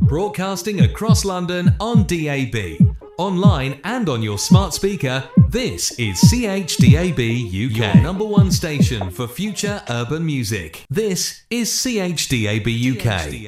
Broadcasting across London on DAB, online and on your smart speaker, this is CHDAB UK, your number one station for future urban music. This is CHDAB UK.